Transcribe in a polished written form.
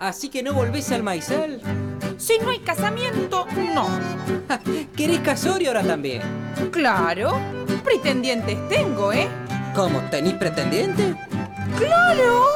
¿Así que no volvés al maizal? Si no hay casamiento, no. ¿Querés casorio ahora también? Claro, pretendientes tengo, ¿eh? ¿Cómo? ¿Tenís pretendiente? ¡Claro!